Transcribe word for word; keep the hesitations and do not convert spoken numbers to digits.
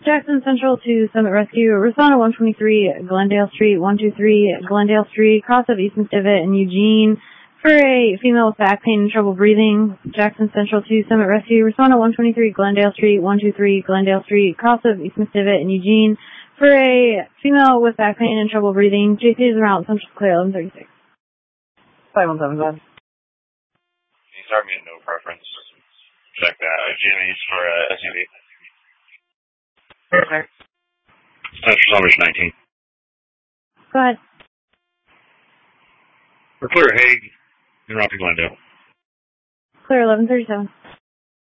Jackson Central to Summit Rescue. Respond to one twenty-three Glendale Street, one two three Glendale Street, cross of East Mestivet and Eugene. For a female with back pain and trouble breathing, Jackson Central to Summit Rescue. Respond to one twenty-three Glendale Street, one two three Glendale Street, cross of East Mestivet and Eugene. For a female with back pain and trouble breathing, J C is around Central Clear, eleven thirty-six. five one seven, go ahead. Can you start me at no preference? Check that. Jimmy's for uh, S U V. Perfect. Central Summers nineteen. Go ahead. For Clear Hague, and Rocky Glendale. Clear eleven thirty-seven.